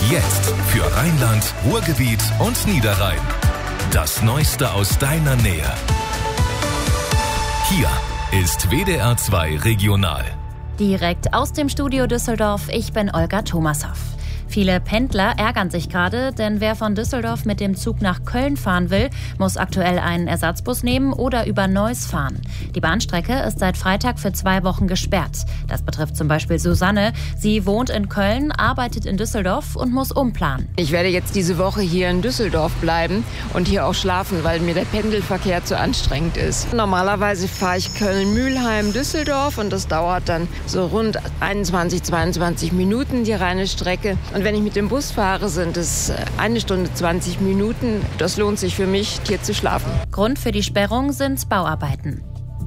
Jetzt für Rheinland, Ruhrgebiet und Niederrhein. Das Neueste aus deiner Nähe. Hier ist WDR 2 Regional. Direkt aus dem Studio Düsseldorf, ich bin Olga Thomashoff. Viele Pendler ärgern sich gerade, denn wer von Düsseldorf mit dem Zug nach Köln fahren will, muss aktuell einen Ersatzbus nehmen oder über Neuss fahren. Die Bahnstrecke ist seit Freitag für 2 Wochen gesperrt. Das betrifft zum Beispiel Susanne. Sie wohnt in Köln, arbeitet in Düsseldorf und muss umplanen. Ich werde jetzt diese Woche hier in Düsseldorf bleiben und hier auch schlafen, weil mir der Pendelverkehr zu anstrengend ist. Normalerweise fahre ich Köln-Mülheim-Düsseldorf und das dauert dann so rund 21, 22 Minuten, die reine Strecke. Und wenn ich mit dem Bus fahre, sind es 1 Stunde 20 Minuten. Das lohnt sich für mich, hier zu schlafen. Grund für die Sperrung sind Bauarbeiten.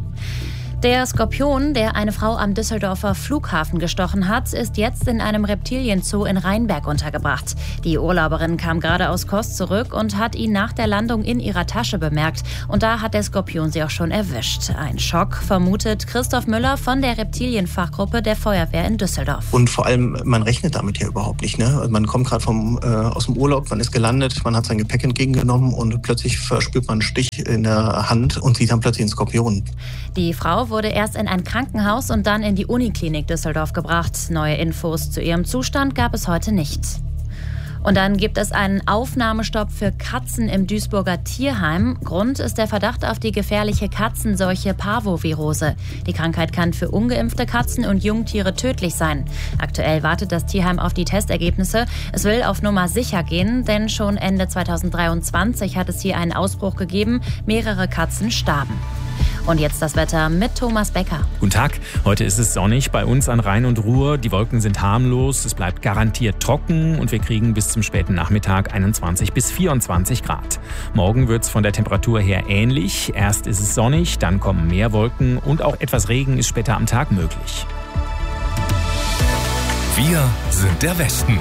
Der Skorpion, der eine Frau am Düsseldorfer Flughafen gestochen hat, ist jetzt in einem Reptilienzoo in Rheinberg untergebracht. Die Urlauberin kam gerade aus Kos zurück und hat ihn nach der Landung in ihrer Tasche bemerkt. Und da hat der Skorpion sie auch schon erwischt. Ein Schock, vermutet Christoph Müller von der Reptilienfachgruppe der Feuerwehr in Düsseldorf. Und vor allem, man rechnet damit ja überhaupt nicht. Ne? Man kommt gerade aus dem Urlaub, man ist gelandet, man hat sein Gepäck entgegengenommen und plötzlich verspürt man einen Stich in der Hand und sieht dann plötzlich einen Skorpion. Die Frau wurde erst in ein Krankenhaus und dann in die Uniklinik Düsseldorf gebracht. Neue Infos zu ihrem Zustand gab es heute nicht. Und dann gibt es einen Aufnahmestopp für Katzen im Duisburger Tierheim. Grund ist der Verdacht auf die gefährliche Katzenseuche Parvovirose. Die Krankheit kann für ungeimpfte Katzen und Jungtiere tödlich sein. Aktuell wartet das Tierheim auf die Testergebnisse. Es will auf Nummer sicher gehen, denn schon Ende 2023 hat es hier einen Ausbruch gegeben. Mehrere Katzen starben. Und jetzt das Wetter mit Thomas Becker. Guten Tag, heute ist es sonnig bei uns an Rhein und Ruhr. Die Wolken sind harmlos, es bleibt garantiert trocken und wir kriegen bis zum späten Nachmittag 21 bis 24 Grad. Morgen wird es von der Temperatur her ähnlich. Erst ist es sonnig, dann kommen mehr Wolken und auch etwas Regen ist später am Tag möglich. Wir sind der Westen.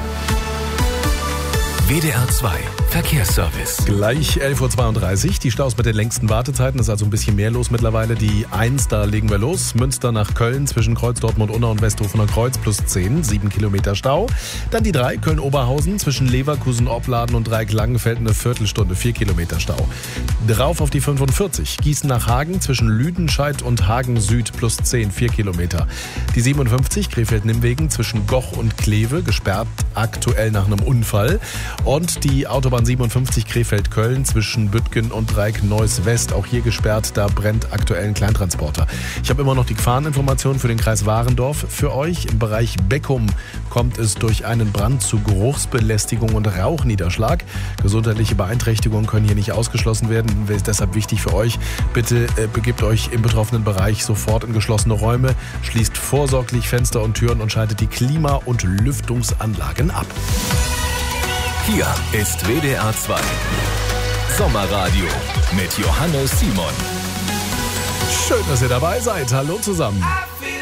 WDR 2 Verkehrsservice. Gleich 11.32 Uhr. Die Staus mit den längsten Wartezeiten. Ist also ein bisschen mehr los mittlerweile. Die 1, da legen wir los. Münster nach Köln zwischen Kreuz Dortmund-Unna und Westrufener Kreuz plus 10. 7 Kilometer Stau. Dann die 3, Köln-Oberhausen zwischen Leverkusen-Opladen und Dreieck-Langenfeld eine Viertelstunde. 4 Kilometer Stau. Drauf auf die 45. Gießen nach Hagen zwischen Lüdenscheid und Hagen Süd plus 10. 4 Kilometer. Die 57, Krefeld-Nimwegen zwischen Goch und Kleve. Gesperrt aktuell nach einem Unfall. Und die Autobahn 57 Krefeld-Köln zwischen Büttgen und Dreieck-Neuss-West. Auch hier gesperrt, da brennt aktuell ein Kleintransporter. Ich habe immer noch die Gefahreninformationen für den Kreis Warendorf für euch. Im Bereich Beckum kommt es durch einen Brand zu Geruchsbelästigung und Rauchniederschlag. Gesundheitliche Beeinträchtigungen können hier nicht ausgeschlossen werden. Deshalb wichtig für euch, bitte begebt euch im betroffenen Bereich sofort in geschlossene Räume, schließt vorsorglich Fenster und Türen und schaltet die Klima- und Lüftungsanlagen ab. Hier ist WDR 2 Sommerradio mit Johannes Simon. Schön, dass ihr dabei seid. Hallo zusammen.